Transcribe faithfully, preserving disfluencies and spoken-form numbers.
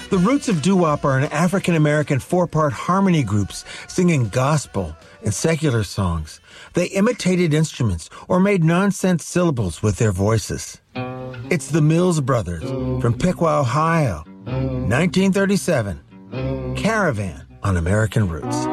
The roots of doo-wop are an African-American four-part harmony groups singing gospel and secular songs. They imitated instruments or made nonsense syllables with their voices. It's the Mills Brothers from Piqua, Ohio. nineteen thirty-seven. Caravan on American Roots.